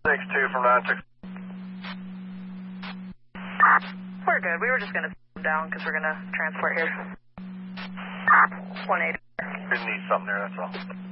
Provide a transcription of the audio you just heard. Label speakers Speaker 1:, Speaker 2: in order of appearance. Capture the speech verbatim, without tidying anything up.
Speaker 1: six two from nine six.
Speaker 2: We're good. We were just going to them down because we're going to transport here. one eighty.
Speaker 1: Didn't need something there, that's all.